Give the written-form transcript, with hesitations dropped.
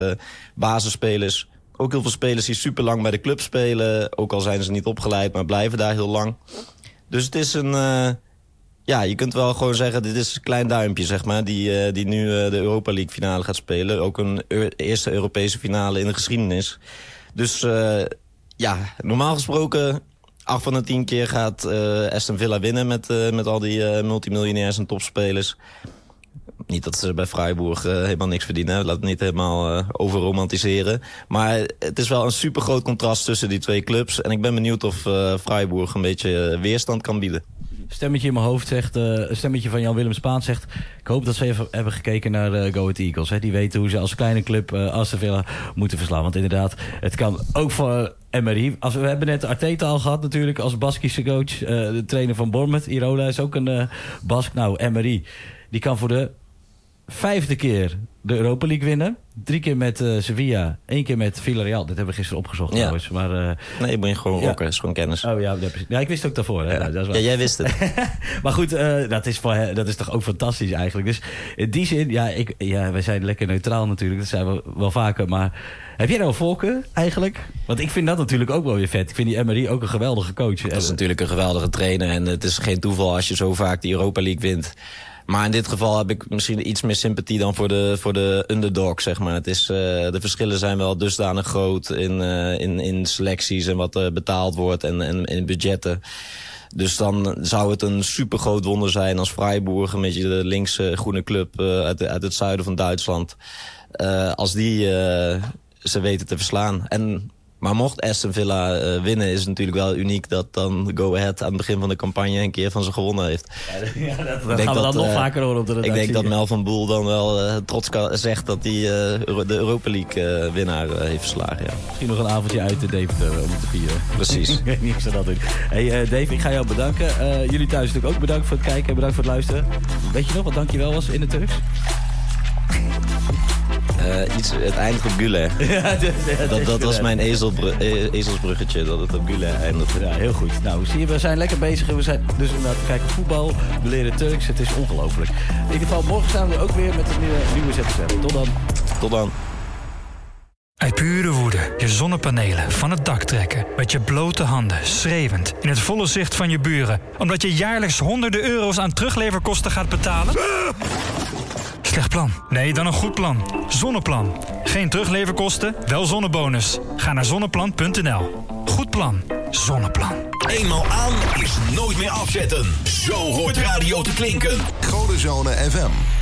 basisspelers. Ook heel veel spelers die super lang bij de club spelen. Ook al zijn ze niet opgeleid, maar blijven daar heel lang. Dus het is een... je kunt wel gewoon zeggen, dit is een klein duimpje, zeg maar. Die nu de Europa League finale gaat spelen. Ook een eerste Europese finale in de geschiedenis. Dus normaal gesproken... 8 van de 10 keer gaat Aston Villa winnen met al die multimiljonairs en topspelers. Niet dat ze bij Freiburg helemaal niks verdienen. Laat het niet helemaal overromantiseren. Maar het is wel een supergroot contrast tussen die twee clubs. En ik ben benieuwd of Freiburg een beetje weerstand kan bieden. Stemmetje in mijn hoofd zegt, een stemmetje van Jan-Willem Spaan zegt... ik hoop dat ze even hebben gekeken naar Go Ahead Eagles. Hè. Die weten hoe ze als kleine club Aston Villa moeten verslaan. Want inderdaad, het kan ook voor MRI. We hebben net Arteta al gehad natuurlijk als Baskische coach. De trainer van Bournemouth, Irola, is ook een Bask. Nou, MRI, die kan voor de 5e keer de Europa League winnen. 3 keer met Sevilla, 1 keer met Villarreal. Dit hebben we gisteren opgezocht trouwens. Maar, nee, ik ben gewoon rocken, is gewoon kennis. Oh ja, ik wist het ook daarvoor. Hè? Ja. Nou, dat is wel... Ja, jij wist het. Maar goed, dat is toch ook fantastisch eigenlijk. Dus in die zin, wij zijn lekker neutraal natuurlijk. Dat zijn we wel vaker. Maar heb jij nou een voorkeur eigenlijk? Want ik vind dat natuurlijk ook wel weer vet. Ik vind die Emery ook een geweldige coach. Dat is natuurlijk een geweldige trainer. En het is geen toeval als je zo vaak die Europa League wint. Maar in dit geval heb ik misschien iets meer sympathie dan voor de underdog, zeg maar. Het is, de verschillen zijn wel dusdanig groot in selecties en wat betaald wordt en in budgetten. Dus dan zou het een supergroot wonder zijn als Freiburg, een beetje de linkse groene club uit het zuiden van Duitsland, als die ze weten te verslaan. Maar mocht Aston Villa winnen, is het natuurlijk wel uniek dat dan Go Ahead aan het begin van de campagne een keer van ze gewonnen heeft. Ja, dat gaan we dan nog vaker horen op de redactie. Ik denk dat Mel van Boel dan wel trots zegt dat hij de Europa League winnaar heeft verslagen. Ja. Misschien nog een avondje uit de Deventer om te vieren. Precies. Ik weet niet of ze dat doen. Hey Dave, ik ga jou bedanken. Jullie thuis natuurlijk ook bedankt voor het kijken en bedankt voor het luisteren. Weet je nog wat dankjewel was in het Turks? Het eindigt op Güler. Dat was mijn ezelsbruggetje, dat het op Güler eindigt. Ja, heel goed. Nou, zie je, we zijn lekker bezig. We zijn dus inderdaad kijken voetbal, we leren Turks. Het is ongelooflijk. In ieder geval, morgen staan we ook weer met een nieuwe ZFM. Tot dan. Uit pure woede je zonnepanelen van het dak trekken. Met je blote handen, schreeuwend, in het volle zicht van je buren. Omdat je jaarlijks honderden euro's aan terugleverkosten gaat betalen? Slecht plan. Nee, dan een goed plan. Zonneplan. Geen terugleverkosten, wel zonnebonus. Ga naar zonneplan.nl. Goed plan. Zonneplan. Eenmaal aan is nooit meer afzetten. Zo hoort radio te klinken. Godenzone FM.